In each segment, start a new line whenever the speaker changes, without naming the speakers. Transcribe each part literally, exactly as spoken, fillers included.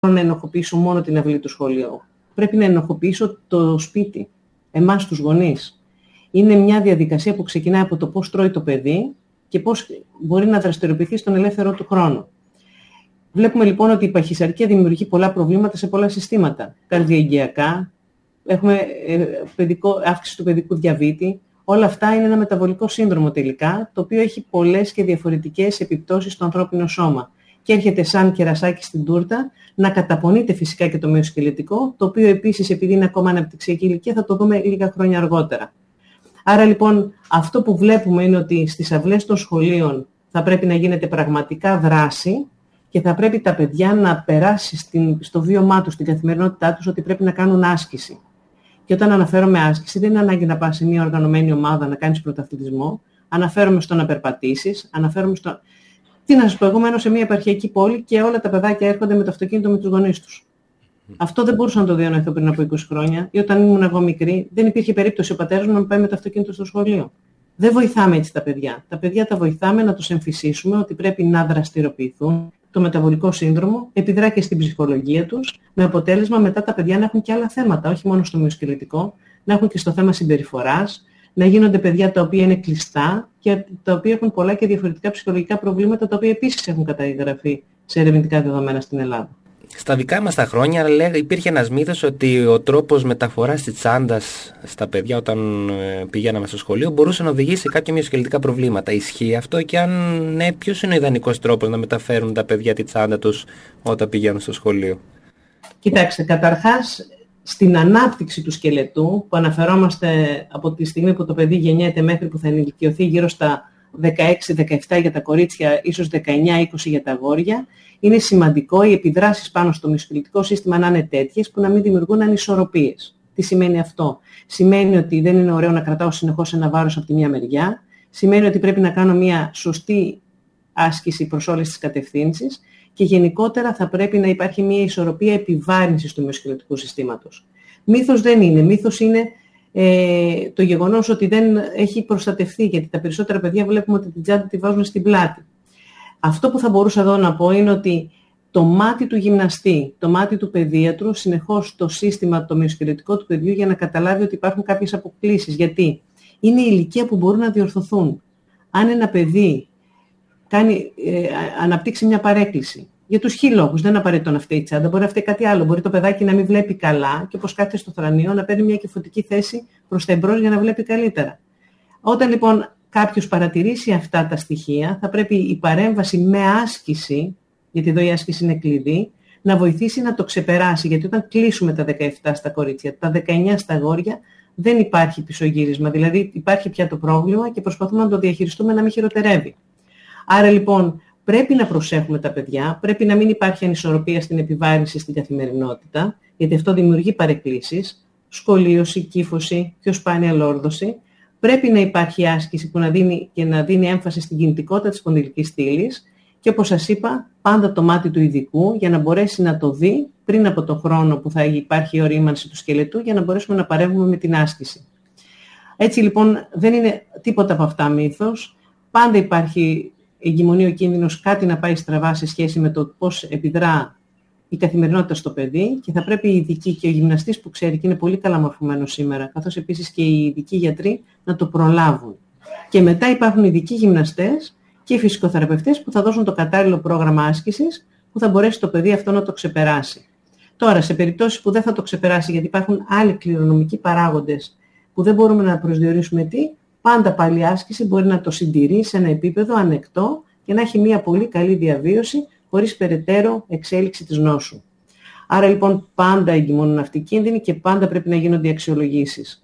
να ενοχοποιήσω μόνο την αυλή του σχολείου. Πρέπει να ενοχοποιήσω το σπίτι, εμάς τους γονείς. Είναι μια διαδικασία που ξεκινάει από το πώς τρώει το παιδί και πώς μπορεί να δραστηριοποιηθεί στον ελεύθερο του χρόνο. Βλέπουμε λοιπόν ότι η παχυσαρκία δημιουργεί πολλά προβλήματα σε πολλά συστήματα. Καρδιαγγειακά, έχουμε παιδικό, αύξηση του παιδικού διαβήτη. Όλα αυτά είναι ένα μεταβολικό σύνδρομο τελικά, το οποίο έχει πολλές και διαφορετικές επιπτώσεις στο ανθρώπινο σώμα. Και έρχεται σαν κερασάκι στην τούρτα να καταπονείται φυσικά και το μυοσκελετικό, το οποίο επίσης επειδή είναι ακόμα αναπτυξιακή ηλικία θα το δούμε λίγα χρόνια αργότερα. Άρα λοιπόν αυτό που βλέπουμε είναι ότι στις αυλές των σχολείων θα πρέπει να γίνεται πραγματικά δράση και θα πρέπει τα παιδιά να περάσει στην, στο βίωμά τους, στην καθημερινότητά τους, ότι πρέπει να κάνουν άσκηση. Και όταν αναφέρομαι άσκηση δεν είναι ανάγκη να πας σε μια οργανωμένη ομάδα να κάνεις πρωταθλητισμό, αναφέρομαι στο να περπατήσεις, αναφέρομαι στο... Τι να σας πω, εγώ μένω σε μια επαρχιακή πόλη και όλα τα παιδάκια έρχονται με το αυτοκίνητο με τους γονείς τους. Mm. Αυτό δεν μπορούσα να το διανοηθώ πριν από είκοσι χρόνια, ή όταν ήμουν εγώ μικρή, δεν υπήρχε περίπτωση ο πατέρας μου να με πάει με το αυτοκίνητο στο σχολείο. Δεν βοηθάμε έτσι τα παιδιά. Τα παιδιά τα βοηθάμε να τους εμφυσίσουμε ότι πρέπει να δραστηριοποιηθούν. Το μεταβολικό σύνδρομο επιδρά και στην ψυχολογία τους, με αποτέλεσμα μετά τα παιδιά να έχουν και άλλα θέματα, όχι μόνο στο μυοσκελετικό, να έχουν και στο θέμα συμπεριφοράς, να γίνονται παιδιά τα οποία είναι κλειστά και τα οποία έχουν πολλά και διαφορετικά ψυχολογικά προβλήματα, τα οποία επίσης έχουν καταγραφεί σε ερευνητικά δεδομένα στην Ελλάδα.
Στα δικά μας τα χρόνια λέγα, υπήρχε ένας μύθος ότι ο τρόπος μεταφοράς της τσάντας στα παιδιά όταν ε, πηγαίναμε στο σχολείο μπορούσε να οδηγήσει σε κάποια μυοσκελετικά προβλήματα. Ισχύει αυτό και αν ναι, ποιος είναι ο ιδανικός τρόπος να μεταφέρουν τα παιδιά τη τσάντα τους όταν πηγαίνουν στο σχολείο?
Κοιτάξτε, καταρχάς στην ανάπτυξη του σκελετού που αναφερόμαστε από τη στιγμή που το παιδί γεννιέται μέχρι που θα ενηλικιωθεί γύρω στα δεκαέξι δεκαεπτά για τα κορίτσια, ίσως δεκαεννιά είκοσι για τα αγόρια, είναι σημαντικό οι επιδράσεις πάνω στο μυοσκελετικό σύστημα να είναι τέτοιες που να μην δημιουργούν ανισορροπίες. Τι σημαίνει αυτό? Σημαίνει ότι δεν είναι ωραίο να κρατάω συνεχώς ένα βάρος από τη μια μεριά, σημαίνει ότι πρέπει να κάνω μια σωστή άσκηση προς όλες τις κατευθύνσεις και γενικότερα θα πρέπει να υπάρχει μια ισορροπία επιβάρυνσης του μυοσκελετικού συστήματος. Μύθος δεν είναι. Μύθος είναι ε, το γεγονός ότι δεν έχει προστατευτεί, γιατί τα περισσότερα παιδιά βλέπουμε ότι την τσάντα τη βάζουν στην πλάτη. Αυτό που θα μπορούσα εδώ να πω είναι ότι το μάτι του γυμναστή, το μάτι του παιδίατρου, συνεχώς το σύστημα, το μυοσκελετικό του παιδιού για να καταλάβει ότι υπάρχουν κάποιες αποκλίσεις. Γιατί είναι η ηλικία που μπορούν να διορθωθούν. Αν ένα παιδί κάνει, ε, αναπτύξει μια παρέκκληση, για τους χι λόγους, δεν είναι απαραίτητο να φταίει η τσάντα, μπορεί να φταίει κάτι άλλο. Μπορεί το παιδάκι να μην βλέπει καλά και όπως κάθεται στο θρανείο να παίρνει μια κυφωτική θέση προς τα εμπρός για να βλέπει καλύτερα. Όταν λοιπόν κάποιος παρατηρήσει αυτά τα στοιχεία, θα πρέπει η παρέμβαση με άσκηση, γιατί εδώ η άσκηση είναι κλειδί, να βοηθήσει να το ξεπεράσει. Γιατί όταν κλείσουμε τα δεκαεπτά στα κορίτσια, τα δεκαεννιά στα αγόρια, δεν υπάρχει πισωγύρισμα. Δηλαδή υπάρχει πια το πρόβλημα και προσπαθούμε να το διαχειριστούμε να μην χειροτερεύει. Άρα λοιπόν πρέπει να προσέχουμε τα παιδιά, πρέπει να μην υπάρχει ανισορροπία στην επιβάρυνση στην καθημερινότητα, γιατί αυτό δημιουργεί παρεκκλήσεις, σκολίωση, κύφωση, πιο σπάνια λόρδωση. Πρέπει να υπάρχει άσκηση που να δίνει και να δίνει έμφαση στην κινητικότητα της σπονδυλικής στήλης και όπως σας είπα, πάντα το μάτι του ειδικού για να μπορέσει να το δει πριν από το χρόνο που θα υπάρχει η ορίμανση του σκελετού για να μπορέσουμε να παρεύουμε με την άσκηση. Έτσι λοιπόν δεν είναι τίποτα από αυτά μύθος. Πάντα υπάρχει εγκυμονεί ο κίνδυνος κάτι να πάει στραβά σε σχέση με το πώς επιδρά η καθημερινότητα στο παιδί και θα πρέπει οι ειδικοί και ο γυμναστής που ξέρει και είναι πολύ καλά μορφωμένος σήμερα, καθώς επίσης και οι ειδικοί γιατροί να το προλάβουν. Και μετά υπάρχουν ειδικοί γυμναστές και οι φυσικοθεραπευτές που θα δώσουν το κατάλληλο πρόγραμμα άσκησης που θα μπορέσει το παιδί αυτό να το ξεπεράσει. Τώρα, σε περιπτώσεις που δεν θα το ξεπεράσει, γιατί υπάρχουν άλλοι κληρονομικοί παράγοντες που δεν μπορούμε να προσδιορίσουμε τι, πάντα πάλι άσκηση μπορεί να το συντηρεί σε ένα επίπεδο ανεκτό και να έχει μια πολύ καλή διαβίωση χωρίς περαιτέρω εξέλιξη της νόσου. Άρα λοιπόν πάντα εγκυμονούν αυτοί οι κίνδυνοι και πάντα πρέπει να γίνονται αξιολογήσεις.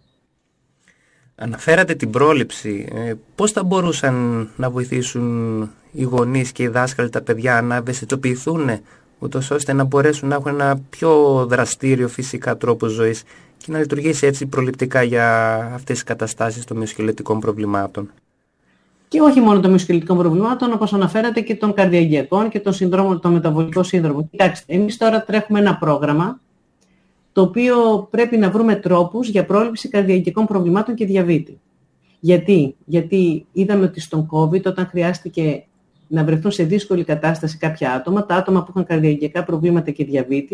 Αναφέρατε την πρόληψη. Ε, πώς θα μπορούσαν να βοηθήσουν οι γονείς και οι δάσκαλοι τα παιδιά να ευαισθητοποιηθούν, ούτως ώστε να μπορέσουν να έχουν ένα πιο δραστήριο φυσικά τρόπο ζωής και να λειτουργήσει έτσι προληπτικά για αυτές τις καταστάσεις των μυοσκελετικών προβλημάτων?
Και όχι μόνο των μυοσκελετικών προβλημάτων, όπως αναφέρατε και των καρδιαγγειακών και των συνδρόμων, των μεταβολικών σύνδρομων. Κοιτάξτε, εμείς τώρα τρέχουμε ένα πρόγραμμα το οποίο πρέπει να βρούμε τρόπους για πρόληψη καρδιαγγειακών προβλημάτων και διαβήτη. Γιατί? Γιατί είδαμε ότι στον COVID, όταν χρειάστηκε να βρεθούν σε δύσκολη κατάσταση κάποια άτομα, τα άτομα που είχαν καρδιαγγειακά προβλήματα και διαβήτη,